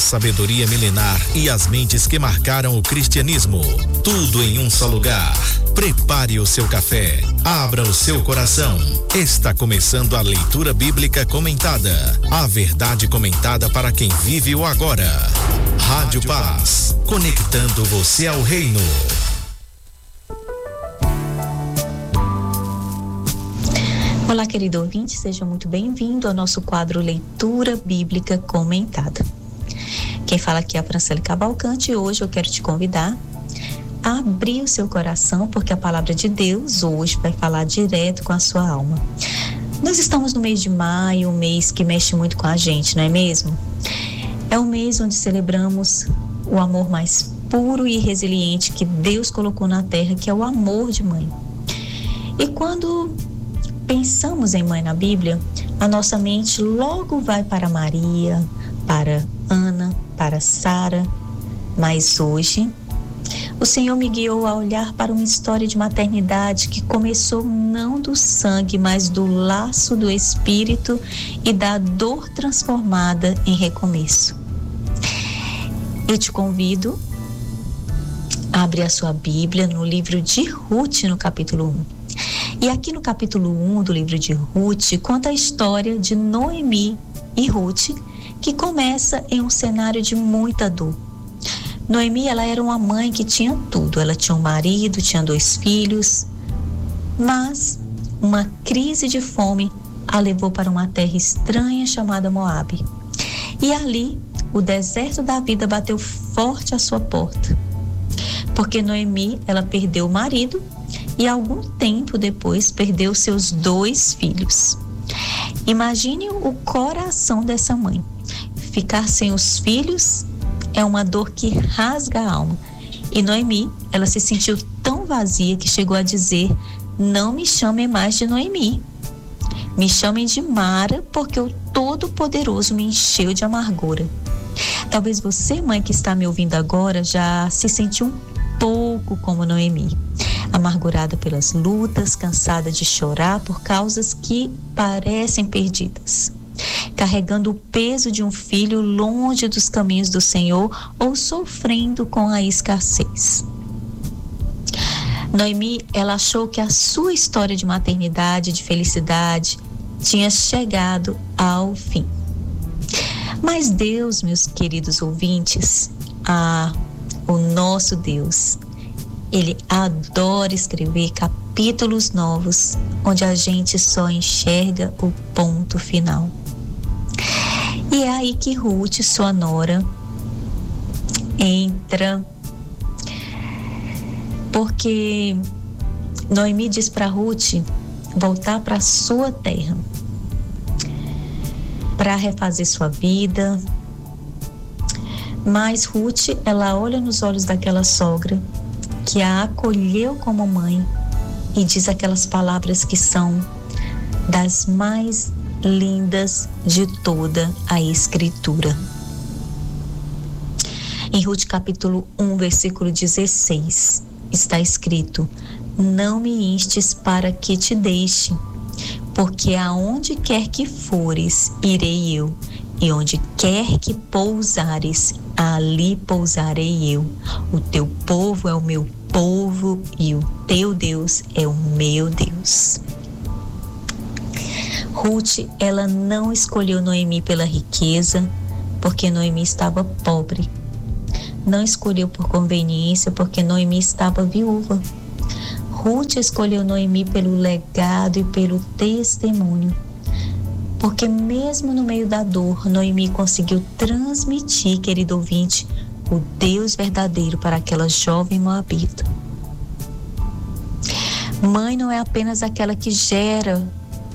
sabedoria milenar e as mentes que marcaram o cristianismo. Tudo em um só lugar. Prepare o seu café, abra o seu coração. Está começando a leitura bíblica comentada. A verdade comentada para quem vive o agora. Rádio Paz, conectando você ao reino. Olá, querido ouvinte, seja muito bem-vindo ao nosso quadro Leitura Bíblica Comentada. Quem fala aqui é a Franciele Cavalcante e hoje eu quero te convidar a abrir o seu coração, porque a palavra de Deus hoje vai falar direto com a sua alma. Nós estamos no mês de maio, um mês que mexe muito com a gente, não é mesmo? É um mês onde celebramos o amor mais puro e resiliente que Deus colocou na terra, que é o amor de mãe. E quando pensamos em mãe na Bíblia, a nossa mente logo vai para Maria, para Ana, para Sara, mas hoje o Senhor me guiou a olhar para uma história de maternidade que começou não do sangue, mas do laço do Espírito e da dor transformada em recomeço. Eu te convido a abrir a sua Bíblia no livro de Ruth, no capítulo 1. E aqui no capítulo 1 do livro de Ruth, conta a história de Noemi e Ruth, que começa em um cenário de muita dor. Noemi, ela era uma mãe que tinha tudo. Ela tinha um marido, tinha 2 filhos, mas uma crise de fome a levou para uma terra estranha chamada Moabe. E ali, o deserto da vida bateu forte à sua porta, porque Noemi, ela perdeu o marido e algum tempo depois perdeu seus 2 filhos. Imagine o coração dessa mãe. Ficar sem os filhos é uma dor que rasga a alma. E Noemi, ela se sentiu tão vazia que chegou a dizer: não me chamem mais de Noemi. Me chamem de Mara, porque o Todo-Poderoso me encheu de amargura. Talvez você, mãe que está me ouvindo agora, já se sentiu um pouco como Noemi. Amargurada pelas lutas, cansada de chorar por causas que parecem perdidas. Carregando o peso de um filho longe dos caminhos do Senhor ou sofrendo com a escassez. Noemi, ela achou que a sua história de maternidade, de felicidade, tinha chegado ao fim. Mas Deus, meus queridos ouvintes, o nosso Deus, Ele adora escrever capítulos novos, onde a gente só enxerga o ponto final. E é aí que Ruth, sua nora, entra, porque Noemi diz para Ruth voltar para sua terra, para refazer sua vida. Mas Ruth, ela olha nos olhos daquela sogra que a acolheu como mãe e diz aquelas palavras que são das mais lindas de toda a Escritura. Em Ruth capítulo 1, versículo 16, está escrito: não me instes para que te deixe, porque aonde quer que fores, irei eu, e onde quer que pousares, ali pousarei eu. O teu povo é o meu povo e o teu Deus é o meu Deus. Ruth, ela não escolheu Noemi pela riqueza, porque Noemi estava pobre. Não escolheu por conveniência, porque Noemi estava viúva. Ruth escolheu Noemi pelo legado e pelo testemunho, porque mesmo no meio da dor, Noemi conseguiu transmitir, querido ouvinte, o Deus verdadeiro para aquela jovem moabita. Mãe não é apenas aquela que gera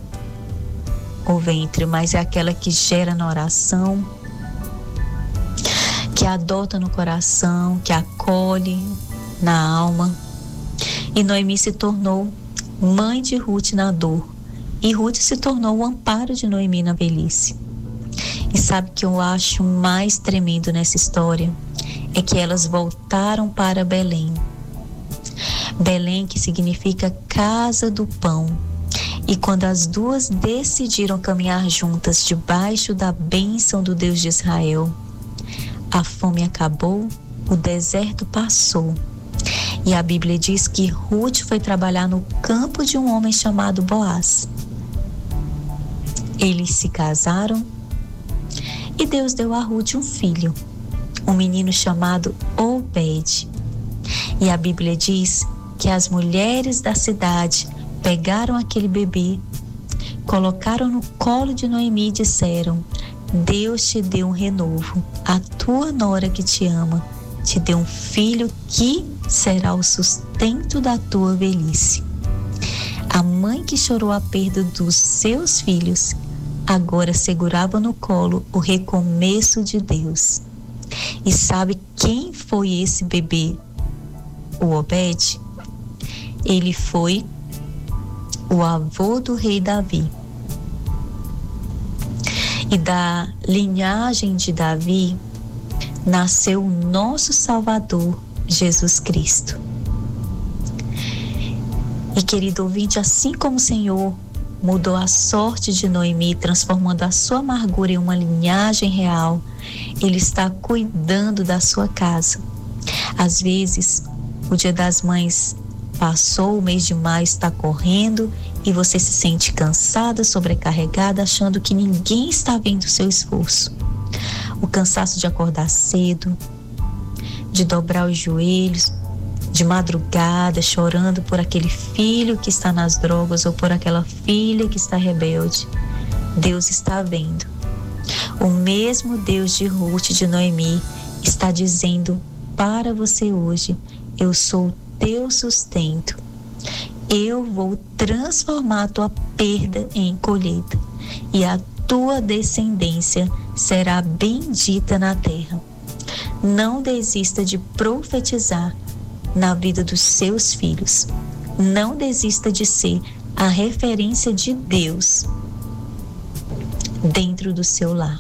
o ventre, mas é aquela que gera na oração, que adota no coração, que acolhe na alma. E Noemi se tornou mãe de Ruth na dor, e Ruth se tornou o amparo de Noemi na velhice. E sabe o que eu acho mais tremendo nessa história? É que elas voltaram para Belém. Belém, que significa casa do pão. E quando as duas decidiram caminhar juntas debaixo da bênção do Deus de Israel, a fome acabou, o deserto passou. E a Bíblia diz que Ruth foi trabalhar no campo de um homem chamado Boaz. Eles se casaram e Deus deu a Ruth um filho, um menino chamado Obed. E a Bíblia diz que as mulheres da cidade pegaram aquele bebê, colocaram no colo de Noemi e disseram: Deus te deu um renovo, a tua nora que te ama te deu um filho que será o sustento da tua velhice. A mãe que chorou a perda dos seus filhos agora segurava no colo o recomeço de Deus. E sabe quem foi esse bebê? O Obed? Ele foi o avô do rei Davi. E da linhagem de Davi nasceu o nosso Salvador, Jesus Cristo. E querido ouvinte, assim como o Senhor mudou a sorte de Noemi, transformando a sua amargura em uma linhagem real, Ele está cuidando da sua casa. Às vezes, o Dia das Mães passou, o mês de maio está correndo e você se sente cansada, sobrecarregada, achando que ninguém está vendo o seu esforço. O cansaço de acordar cedo, de dobrar os joelhos, de madrugada, chorando por aquele filho que está nas drogas ou por aquela filha que está rebelde. Deus está vendo. O mesmo Deus de Ruth e de Noemi está dizendo para você hoje: eu sou o teu sustento. Eu vou transformar a tua perda em colheita e a tua descendência será bendita na terra. Não desista de profetizar na vida dos seus filhos. Não desista de ser a referência de Deus dentro do seu lar.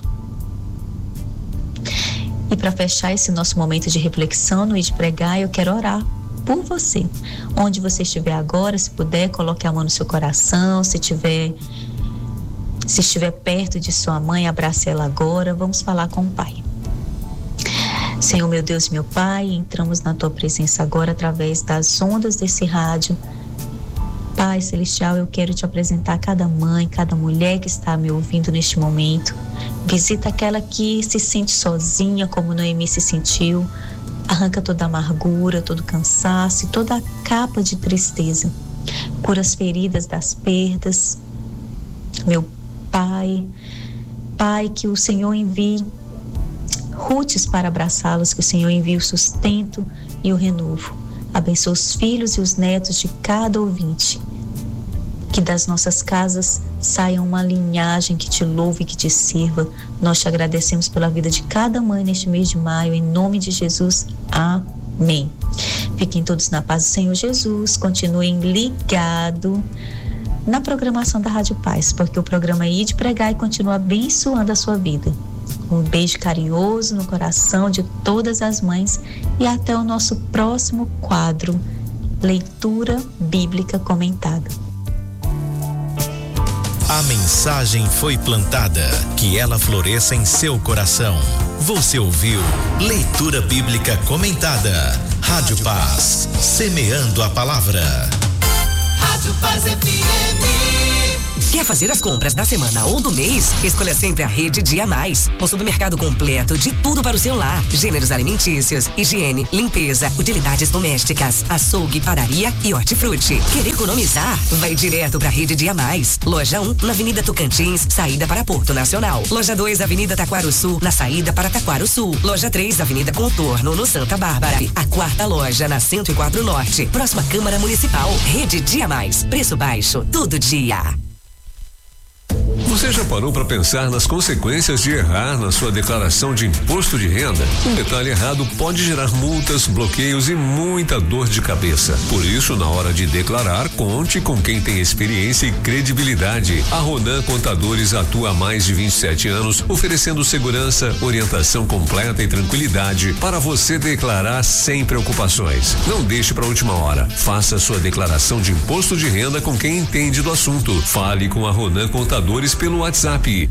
E para fechar esse nosso momento de reflexão no de pregar, eu quero orar por você. Onde você estiver agora, se puder, coloque a mão no seu coração. Se estiver perto de sua mãe, abrace ela agora. Vamos falar com o Pai. Senhor, meu Deus e meu Pai, entramos na Tua presença agora através das ondas desse rádio. Pai Celestial, eu quero Te apresentar cada mãe, cada mulher que está me ouvindo neste momento. Visita aquela que se sente sozinha, como Noemi se sentiu. Arranca toda a amargura, todo o cansaço e toda a capa de tristeza. Cura as feridas das perdas. Meu Pai, que o Senhor envie Rutes para abraçá-los, que o Senhor envie o sustento e o renovo. Abençoa os filhos e os netos de cada ouvinte. Que das nossas casas saia uma linhagem que Te louve e que Te sirva. Nós Te agradecemos pela vida de cada mãe neste mês de maio, em nome de Jesus. Amém. Fiquem todos na paz do Senhor Jesus. Continuem ligados na programação da Rádio Paz, porque o programa é Ir de Pregar e continua abençoando a sua vida. Um beijo carinhoso no coração de todas as mães e até o nosso próximo quadro, Leitura Bíblica Comentada. A mensagem foi plantada, que ela floresça em seu coração. Você ouviu Leitura Bíblica Comentada. Rádio Paz, semeando a palavra. Rádio Paz FM. Quer fazer as compras da semana ou do mês? Escolha sempre a Rede Dia Mais. Um supermercado completo de tudo para o seu lar. Gêneros alimentícios, higiene, limpeza, utilidades domésticas, açougue, padaria e hortifruti. Quer economizar? Vai direto para a Rede Dia Mais. Loja 1, na Avenida Tocantins, saída para Porto Nacional. Loja 2, Avenida Taquaro Sul, na saída para Taquaro Sul. Loja 3, Avenida Contorno, no Santa Bárbara. A quarta loja na 104 Norte, próxima Câmara Municipal. Rede Dia Mais. Preço baixo, todo dia. Você já parou para pensar nas consequências de errar na sua declaração de imposto de renda? Um detalhe errado pode gerar multas, bloqueios e muita dor de cabeça. Por isso, na hora de declarar, conte com quem tem experiência e credibilidade. A Ronan Contadores atua há mais de 27 anos, oferecendo segurança, orientação completa e tranquilidade para você declarar sem preocupações. Não deixe para a última hora. Faça sua declaração de imposto de renda com quem entende do assunto. Fale com a Ronan Contadores pelo WhatsApp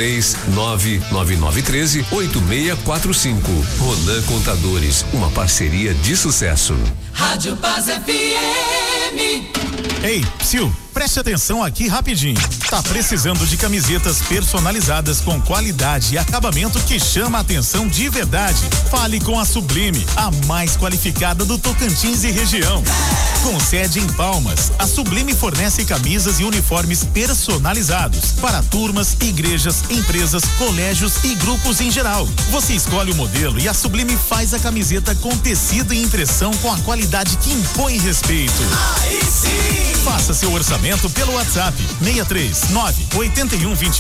63999138645. Ronan Contadores, uma parceria de sucesso. Rádio Paz FM. Ei, Psiu, preste atenção aqui rapidinho. Tá precisando de camisetas personalizadas com qualidade e acabamento que chama a atenção de verdade? Fale com a Sublime, a mais qualificada do Tocantins e região. Com sede em Palmas, a Sublime fornece camisas e uniformes personalizados para turmas, igrejas, empresas, colégios e grupos em geral. Você escolhe o modelo e a Sublime faz a camiseta com tecido e impressão com a qualidade que impõe respeito. Aí sim! Faça seu orçamento pelo WhatsApp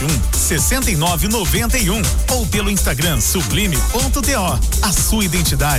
639-8121-6991 ou pelo Instagram sublime.to. A sua identidade